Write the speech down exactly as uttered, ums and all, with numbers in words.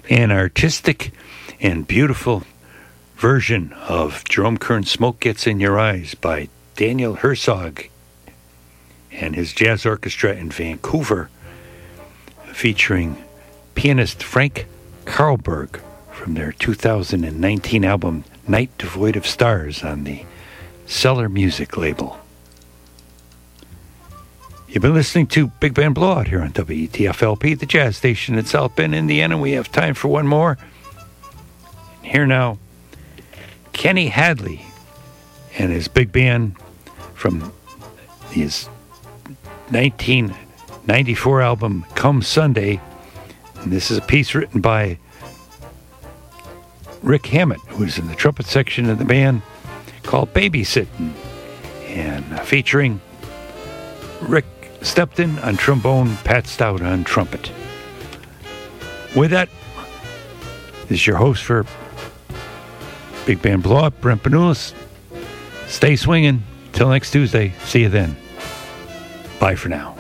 An artistic and beautiful version of Jerome Kern's Smoke Gets in Your Eyes by Daniel Herzog and his jazz orchestra in Vancouver, featuring pianist Frank Karlberg from their two thousand nineteen album Night Devoid of Stars on the Cellar Music label. You've been listening to Big Band Blowout here on W E T F L P, the jazz station in South Bend, Indiana. We have time for one more. And here now, Kenny Hadley and his big band from his nineteen ninety-four album Come Sunday. And this is a piece written by Rick Hammett, who's in the trumpet section of the band, called Babysittin', and featuring Rick Stepton on trombone, Pat Stout on trumpet. With that, this is your host for Big Band Blowout, Brent Benulis. Stay swinging. Till next Tuesday. See you then. Bye for now.